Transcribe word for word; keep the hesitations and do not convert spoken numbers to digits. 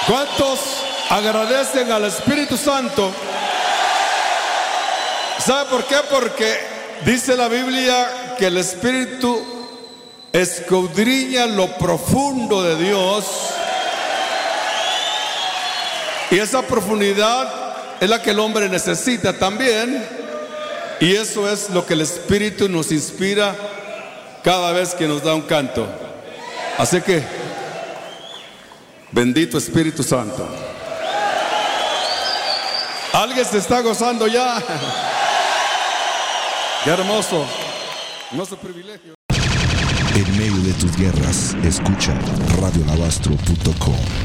¿Cuántos agradecen al Espíritu Santo? ¿Sabe por qué? Porque dice la Biblia que el Espíritu escudriña lo profundo de Dios. Y esa profundidad es la que el hombre necesita también. Y eso es lo que el Espíritu nos inspira cada vez que nos da un canto. Así que, bendito Espíritu Santo. ¿Alguien se está gozando ya? Qué hermoso. Nuestro privilegio. En medio de tus guerras, escucha radio alabastro punto com.